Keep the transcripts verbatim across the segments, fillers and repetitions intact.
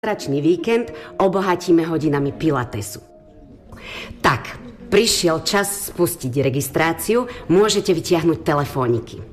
Zázračný víkend obohatíme hodinami pilatesu. Tak, prišiel čas spustiť registráciu, môžete vytiahnuť telefóniky.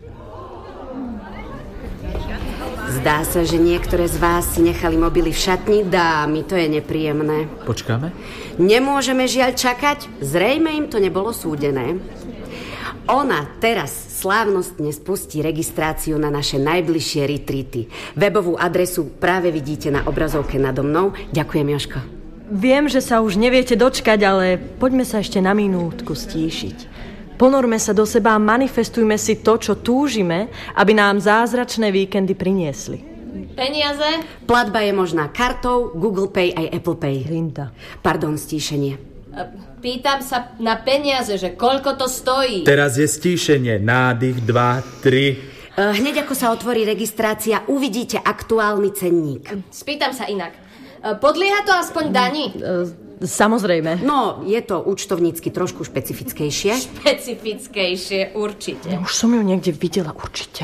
Zdá sa, že niektoré z vás si nechali mobily v šatni. Dámy, to je nepríjemné. Počkáme? Nemôžeme žiaľ čakať, zrejme im to nebolo súdené. Ona teraz slávnostne spustí registráciu na naše najbližšie retreaty. Webovú adresu práve vidíte na obrazovke nado mnou. Ďakujem, Jožko. Viem, že sa už neviete dočkať, ale poďme sa ešte na minútku stíšiť. Ponorme sa do seba a manifestujme si to, čo túžime, aby nám zázračné víkendy priniesli. Peniaze? Platba je možná kartou, Google Pay aj Apple Pay. Linda. Pardon, stíšenie. Pýtam sa na peniaze, že koľko to stojí. Teraz je stíšenie. Nádych, dva, tri. Hneď ako sa otvorí registrácia, uvidíte aktuálny cenník. Spýtam sa inak. Podlieha to aspoň dani? Samozrejme. No, je to účtovnícky trošku špecifickejšie. Špecifickejšie, určite. Už som ju niekde videla, určite.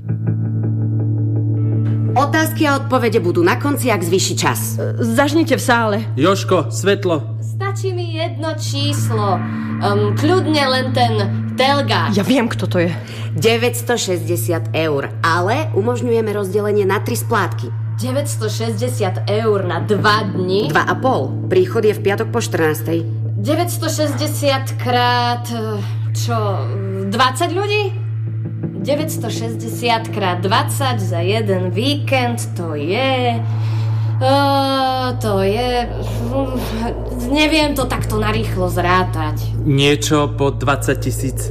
Otázky a odpovede budú na konci, ak zvýši čas. Zažnite v sále. Jožko, svetlo. Stačí mi jedno číslo. Um, kľudne len ten Telgard. Ja viem, kto to je. deväťstošesťdesiat eur, ale umožňujeme rozdelenie na tri splátky. deväťstošesťdesiat eur na dva dni? Dva a pol. Príchod je v piatok po štrnástej. deväťstošesťdesiat krát... Čo? dvadsať ľudí? deväťstošesťdesiat krát dvadsať za jeden víkend, to je... Uh, to je... Neviem to takto narýchlo zrátať. Niečo po dvadsať tisíc.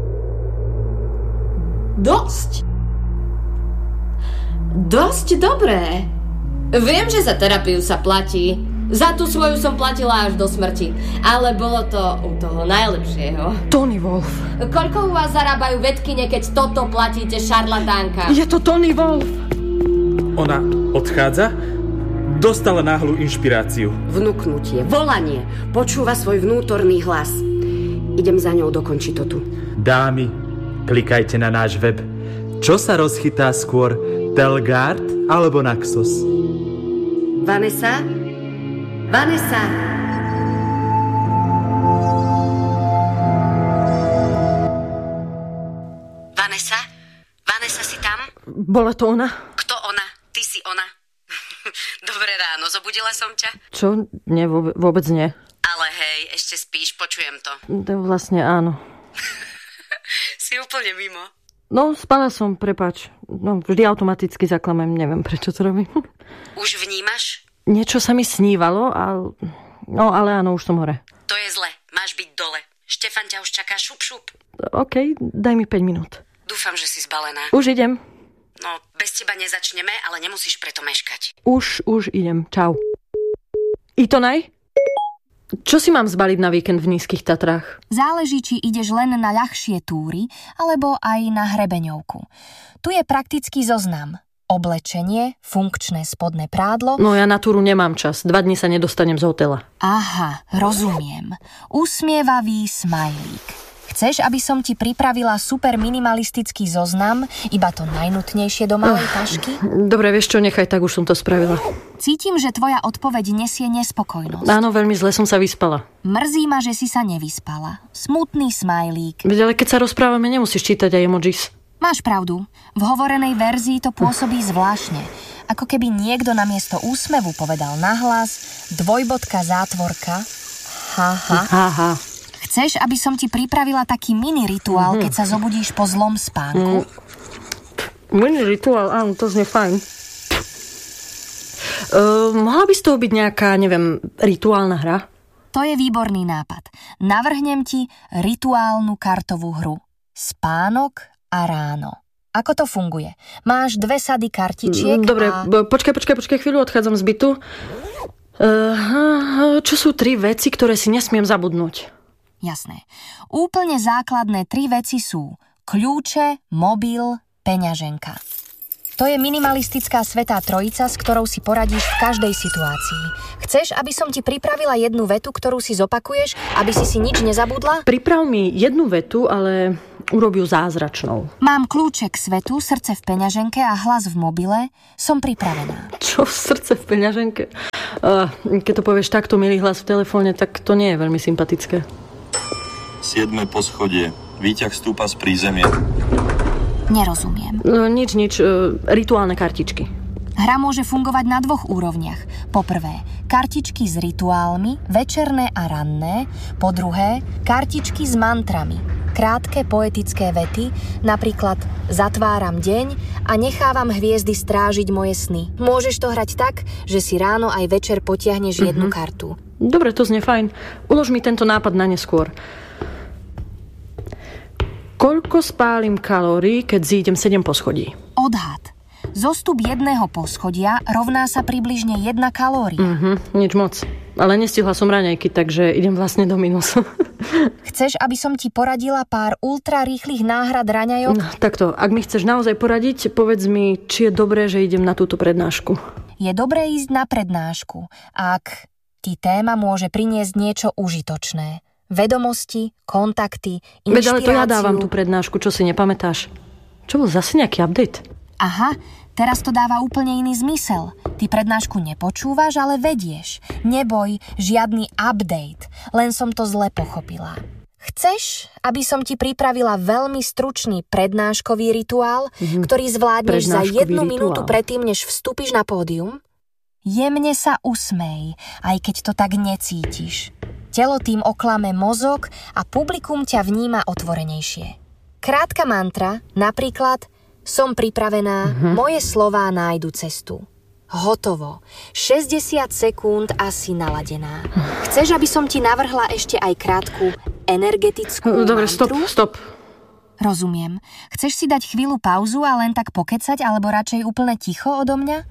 Dosť. Dosť dobré. Viem, že za terapiu sa platí. Za tú svoju som platila až do smrti. Ale bolo to u toho najlepšieho. Tony Wolf. Koľko u vás zarábajú vedkyne, keď toto platíte, šarlatánka? Je to Tony Wolf. Ona odchádza? Dostala náhlu inšpiráciu. Vnuknutie, volanie. Počúva svoj vnútorný hlas. Idem za ňou dokončiť to tu. Dámy, klikajte na náš web. Čo sa rozchytá skôr, Telgard alebo Naxos? Vanessa? Vanessa? Vanessa? Vanessa, si tam? Bola to ona? Kto ona? Ty si ona. Dobré ráno, zobudila som ťa? Čo? Nie, vôbec, vôbec nie. Ale hej, ešte spíš, počujem to. To vlastne áno. Si úplne mimo. No, spala som, prepáč. No, vždy automaticky zaklamem, neviem, prečo to robím. Už vnímaš? Niečo sa mi snívalo, ale... No, ale áno, už som hore. To je zle, máš byť dole. Štefan ťa už čaká, šup, šup. OK, daj mi päť minút. Dúfam, že si zbalená. Už idem. No, bez teba nezačneme, ale nemusíš preto meškať. Už, už idem. Čau. Itonaj? Čo si mám zbaliť na víkend v Nízkych Tatrách? Záleží, či ideš len na ľahšie túry, alebo aj na hrebeňovku. Tu je praktický zoznam. Oblečenie, funkčné spodné prádlo... No ja na túru nemám čas. Dva dni sa nedostanem z hotela. Aha, rozumiem. Usmievavý smajlík. Chceš, aby som ti pripravila super minimalistický zoznam, iba to najnutnejšie do malej tašky? Dobre, vieš čo, nechaj, tak už som to spravila. Cítim, že tvoja odpoveď nesie nespokojnosť. Áno, veľmi zle som sa vyspala. Mrzí ma, že si sa nevyspala. Smutný smajlík. Veď ale keď sa rozprávame, nemusíš čítať aj emojis. Máš pravdu. V hovorenej verzii to pôsobí zvláštne. Ako keby niekto namiesto úsmevu povedal nahlas dvojbodka zátvorka haha. Haha. Chceš, aby som ti pripravila taký mini rituál, keď sa zobudíš po zlom spánku? Mini rituál, áno, to znie fajn. Uh, mohla by z toho byť nejaká, neviem, rituálna hra? To je výborný nápad. Navrhnem ti rituálnu kartovú hru. Spánok a ráno. Ako to funguje? Máš dve sady kartičiek. Dobre, a... počkaj, počkaj, počkaj chvíľu, odchádzam z bytu. Uh, čo sú tri veci, ktoré si nesmiem zabudnúť? Jasné. Úplne základné tri veci sú kľúče, mobil, peňaženka. To je minimalistická svätá trojica, s ktorou si poradíš v každej situácii. Chceš, aby som ti pripravila jednu vetu, ktorú si zopakuješ, aby si si nič nezabudla? Priprav mi jednu vetu, ale urobiu zázračnou. Mám kľúče k svetu, srdce v peňaženke a hlas v mobile. Som pripravená. Čo srdce v peňaženke? Uh, keď to povieš takto, milý hlas v telefóne, tak to nie je veľmi sympatické. Siedme poschodie. Výťah stúpa z prízemia. Nerozumiem. Uh, nič, nič. Uh, rituálne kartičky. Hra môže fungovať na dvoch úrovniach. Po prvé, kartičky s rituálmi, večerné a ranné. Po druhé, kartičky s mantrami. Krátke poetické vety, napríklad zatváram deň a nechávam hviezdy strážiť moje sny. Môžeš to hrať tak, že si ráno aj večer potiahneš mm-hmm. jednu kartu. Dobre, to znie fajn. Ulož mi tento nápad na neskôr. Koľko spálim kalórií, keď zídem sedem poschodí? Odhad. Zostup jedného poschodia rovná sa približne jedna kalória. Mhm, nič moc. Ale nestihla som raňajky, takže idem vlastne do minusu. Chceš, aby som ti poradila pár ultra rýchlych náhrad raňajok? No, takto, ak mi chceš naozaj poradiť, povedz mi, či je dobré, že idem na túto prednášku. Je dobré ísť na prednášku, ak ti téma môže priniesť niečo užitočné. Vedomosti, kontakty, inšpiráciu. Veď ale to ja dávam tú prednášku, čo si nepamätáš. Čo bol zase nejaký update? Aha, teraz to dáva úplne iný zmysel. Ty prednášku nepočúvaš, ale vedieš. Neboj, žiadny update, len som to zle pochopila. Chceš, aby som ti pripravila veľmi stručný prednáškový rituál, mm-hmm. ktorý zvládneš za jednu rituál. minútu predtým, než vstúpiš na pódium? Jemne sa usmej, aj keď to tak necítiš. Telo tým oklame mozog a publikum ťa vníma otvorenejšie. Krátka mantra, napríklad som pripravená, uh-huh. moje slová nájdu cestu. Hotovo. šesťdesiat sekúnd a si naladená. Chceš, aby som ti navrhla ešte aj krátku energetickú Dobre, mantru? stop, stop. Rozumiem. Chceš si dať chvíľu pauzu a len tak pokecať, alebo radšej úplne ticho odo mňa?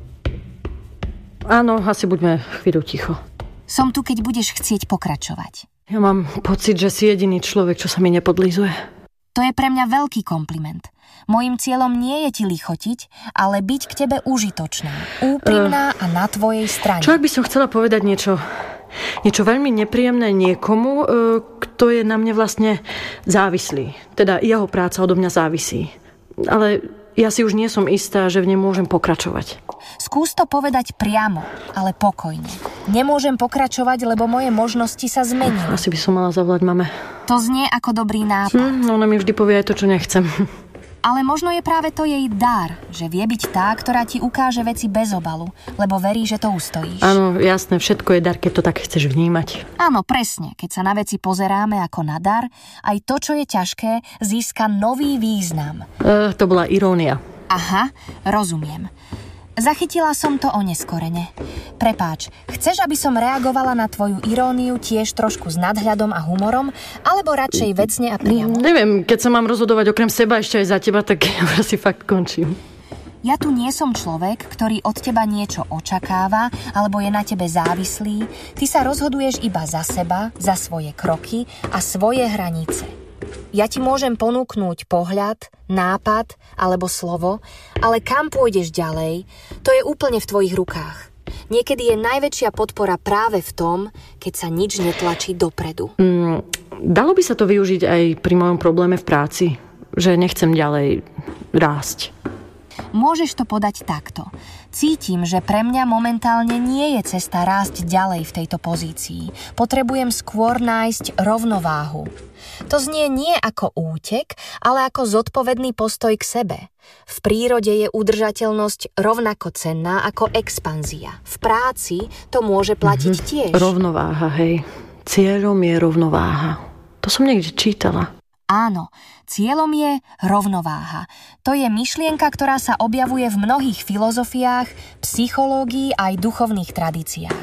Áno, asi buďme chvíľu ticho. Som tu, keď budeš chcieť pokračovať. Ja mám pocit, že si jediný človek, čo sa mi nepodlizuje. To je pre mňa veľký kompliment. Mojím cieľom nie je ti lichotiť, ale byť k tebe užitočná, úprimná uh, a na tvojej strane. Čo ak by som chcela povedať niečo, niečo veľmi nepríjemné niekomu, uh, kto je na mne vlastne závislý. Teda jeho práca odo mňa závisí. Ale ja si už nie som istá, že v nej môžem pokračovať. Skús to povedať priamo, ale pokojne. Nemôžem pokračovať, lebo moje možnosti sa zmenili. Asi by som mala zavolať mame. To znie ako dobrý nápad. Hm, ona mi vždy povie aj to, čo nechcem. Ale možno je práve to jej dar, že vie byť tá, ktorá ti ukáže veci bez obalu, lebo verí, že to ustojíš. Áno, jasné, všetko je dar, keď to tak chceš vnímať. Áno, presne, keď sa na veci pozeráme ako na dar, aj to, čo je ťažké, získa nový význam. Uh, to bola irónia. Aha, rozumiem. Zachytila som to oneskorene. Prepáč, chceš, aby som reagovala na tvoju iróniu tiež trošku s nadhľadom a humorom, alebo radšej vecne a priamo? Neviem, keď sa mám rozhodovať okrem seba ešte aj za teba, tak ja asi fakt končím. Ja tu nie som človek, ktorý od teba niečo očakáva, alebo je na tebe závislý. Ty sa rozhoduješ iba za seba, za svoje kroky a svoje hranice. Ja ti môžem ponúknuť pohľad, nápad alebo slovo, ale kam pôjdeš ďalej, to je úplne v tvojich rukách. Niekedy je najväčšia podpora práve v tom, keď sa nič netlačí dopredu. Mm, dalo by sa to využiť aj pri mojom probléme v práci, že nechcem ďalej rásť. Môžeš to podať takto. Cítim, že pre mňa momentálne nie je cesta rásť ďalej v tejto pozícii. Potrebujem skôr nájsť rovnováhu. To znie nie ako útek, ale ako zodpovedný postoj k sebe. V prírode je udržateľnosť rovnako cenná ako expanzia. V práci to môže platiť mm-hmm. tiež. Rovnováha, hej. Cieľom je rovnováha. To som niekde čítala. Áno, cieľom je rovnováha. To je myšlienka, ktorá sa objavuje v mnohých filozofiách, psychológii aj duchovných tradíciách.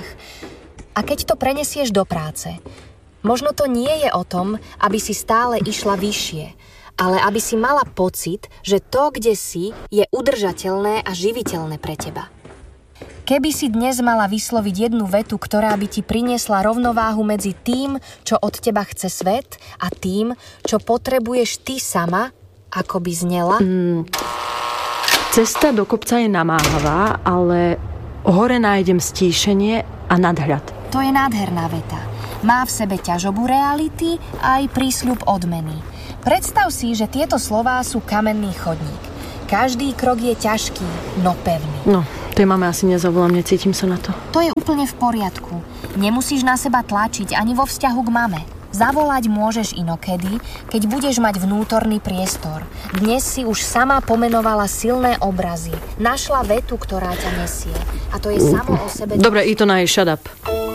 A keď to prenesieš do práce, možno to nie je o tom, aby si stále išla vyššie, ale aby si mala pocit, že to, kde si, je udržateľné a živiteľné pre teba. Keby si dnes mala vysloviť jednu vetu, ktorá by ti priniesla rovnováhu medzi tým, čo od teba chce svet a tým, čo potrebuješ ty sama, ako by znela? Mm, cesta do kopca je namáhavá, ale hore nájdem stíšenie a nadhľad. To je nádherná veta. Má v sebe ťažobu reality aj prísľub odmeny. Predstav si, že tieto slová sú kamenný chodník. Každý krok je ťažký, no pevný. No, tej mame asi nezavolám, necítim sa na to. To je úplne v poriadku. Nemusíš na seba tlačiť ani vo vzťahu k mame. Zavolať môžeš inokedy, keď budeš mať vnútorný priestor. Dnes si už sama pomenovala silné obrazy. Našla vetu, ktorá ťa nesie. A to je samo o sebe... Dobre, Itona, shut up.